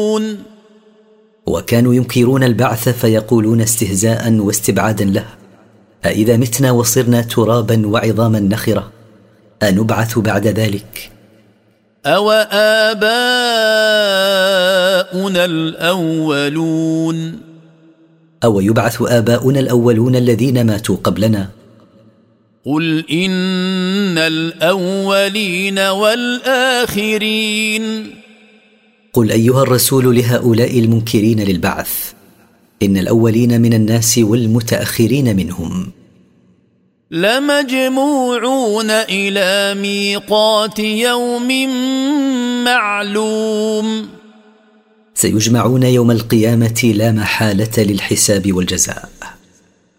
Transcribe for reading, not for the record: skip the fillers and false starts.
وكانوا ينكرون البعث فيقولون استهزاء واستبعادا له: أإذا متنا وصرنا ترابا وعظاما نخرة أنبعث بعد ذلك؟ أوآباؤنا الأولون أو يبعث آباؤنا الأولون الذين ماتوا قبلنا؟ قل إن الأولين والآخرين. قل أيها الرسول لهؤلاء المنكرين للبعث: إن الأولين من الناس والمتأخرين منهم لمجموعون إلى ميقات يوم معلوم. سيجمعون يوم القيامة لا محالة للحساب والجزاء.